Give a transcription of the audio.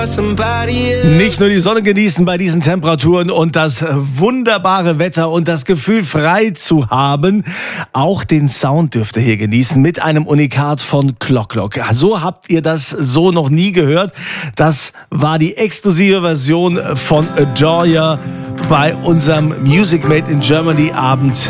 Nicht nur die Sonne genießen bei diesen Temperaturen und das wunderbare Wetter und das Gefühl, frei zu haben, auch den Sound dürft ihr hier genießen mit einem Unikat von Clock Lock. So habt ihr das so noch nie gehört. Das war die exklusive Version von Adore Ya bei unserem Music Made in Germany Abend